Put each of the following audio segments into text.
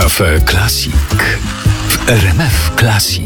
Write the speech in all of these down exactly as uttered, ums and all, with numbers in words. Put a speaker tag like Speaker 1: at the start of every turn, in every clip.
Speaker 1: Cafe Classic w R M F Classic.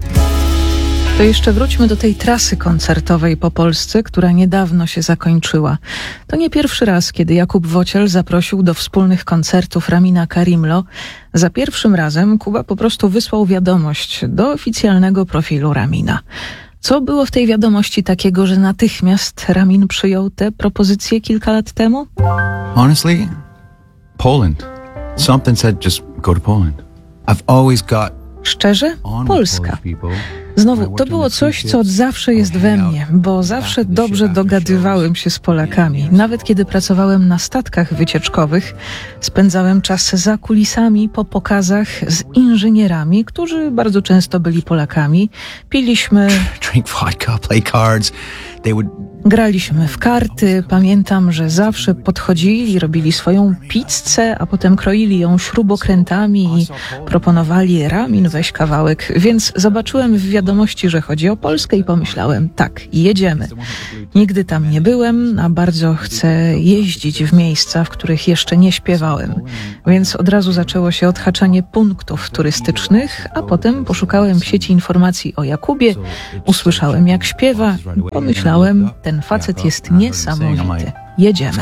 Speaker 2: To jeszcze wróćmy do tej trasy koncertowej po Polsce, która niedawno się zakończyła. To nie pierwszy raz, kiedy Jakub Wociel zaprosił do wspólnych koncertów Ramina Karimlo. Za pierwszym razem Kuba po prostu wysłał wiadomość do oficjalnego profilu Ramina. Co było w tej wiadomości takiego, że natychmiast Ramin przyjął tę propozycję kilka lat temu?
Speaker 3: Honestly, Poland. Something said just go to Poland. I've always got
Speaker 2: Szczerze? Polska. Znowu, to było coś, co od zawsze jest we mnie, bo zawsze dobrze dogadywałem się z Polakami. Nawet kiedy pracowałem na statkach wycieczkowych, spędzałem czas za kulisami, po pokazach z inżynierami, którzy bardzo często byli Polakami. Piliśmy...
Speaker 3: drink vodka, play cards. They would...
Speaker 2: Graliśmy w karty. Pamiętam, że zawsze podchodzili, robili swoją pizzę, a potem kroili ją śrubokrętami i proponowali: Ramin, weź kawałek. Więc zobaczyłem w wiadomości, że chodzi o Polskę i pomyślałem: tak, jedziemy. Nigdy tam nie byłem, a bardzo chcę jeździć w miejsca, w których jeszcze nie śpiewałem. Więc od razu zaczęło się odhaczanie punktów turystycznych, a potem poszukałem w sieci informacji o Jakubie, usłyszałem, jak śpiewa i pomyślałem: ten facet jest niesamowity. Jedziemy.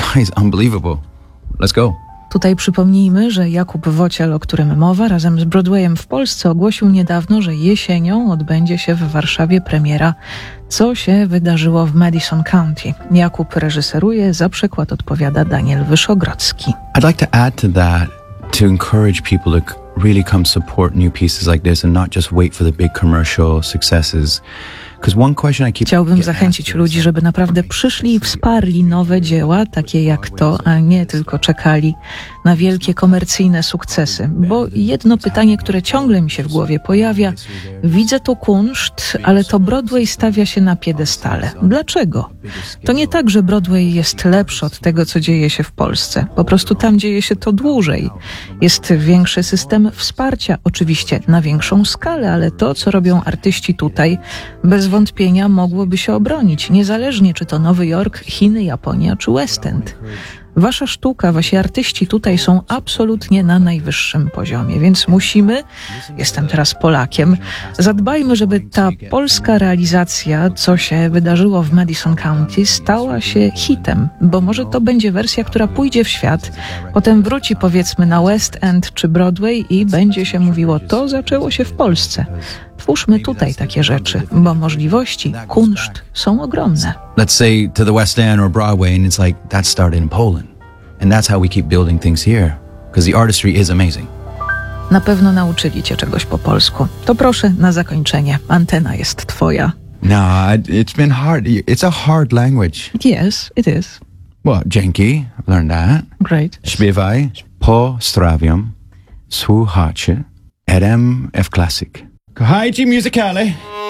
Speaker 3: Let's go.
Speaker 2: Tutaj przypomnijmy, że Jakub Wociel, o którym mowa, razem z Broadwayem w Polsce ogłosił niedawno, że jesienią odbędzie się w Warszawie premiera Co się wydarzyło w Madison County. Jakub reżyseruje, za przekład odpowiada Daniel Wyszogrodzki.
Speaker 3: I'd like to add to that to encourage people to really come support new pieces like this and not just wait for the big commercial successes.
Speaker 2: Chciałbym zachęcić ludzi, żeby naprawdę przyszli i wsparli nowe dzieła, takie jak to, a nie tylko czekali na wielkie komercyjne sukcesy. Bo jedno pytanie, które ciągle mi się w głowie pojawia: widzę tu kunszt, ale to Broadway stawia się na piedestale. Dlaczego? To nie tak, że Broadway jest lepszy od tego, co dzieje się w Polsce. Po prostu tam dzieje się to dłużej. Jest większy system wsparcia, oczywiście na większą skalę, ale to, co robią artyści tutaj, bez wątpienia mogłoby się obronić, niezależnie czy to Nowy Jork, Chiny, Japonia czy West End. Wasza sztuka, wasi artyści tutaj są absolutnie na najwyższym poziomie, więc musimy, jestem teraz Polakiem, zadbajmy, żeby ta polska realizacja, co się wydarzyło w Madison County, stała się hitem, bo może to będzie wersja, która pójdzie w świat, potem wróci powiedzmy na West End czy Broadway i będzie się mówiło: to zaczęło się w Polsce. Twórzmy tutaj takie rzeczy, bo możliwości, kunszt są ogromne.
Speaker 3: Let's say to the West End or Broadway and it's like that started in Poland. And that's how we keep building things here, because the artistry is amazing.
Speaker 2: Na pewno nauczyli cię czegoś po polsku. To proszę na zakończenie. Antena jest twoja.
Speaker 3: No, it's been hard. It's a hard language.
Speaker 2: Yes, it is.
Speaker 3: Well, dzięki. I've learned that.
Speaker 2: Great.
Speaker 3: Śpiewaj. Pozdrawiam. Słuchacie R M F Classic. Kochajcie muzykale.